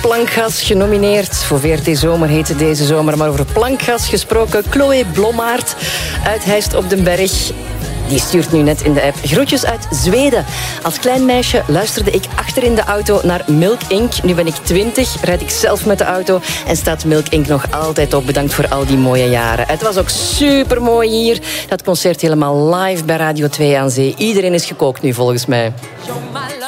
plankgas genomineerd. Voor VRT Zomer heette deze zomer. Maar over plankgas gesproken, Chloe Blommaert uit Heist op den Berg. Die stuurt nu net in de app groetjes uit Zweden. Als klein meisje luisterde ik achter in de auto naar Milk Inc. Nu ben ik 20, rijd ik zelf met de auto en staat Milk Inc. nog altijd op. Bedankt voor al die mooie jaren. Het was ook supermooi hier. Dat concert helemaal live bij Radio 2 aan Zee. Iedereen is gekookt nu volgens mij.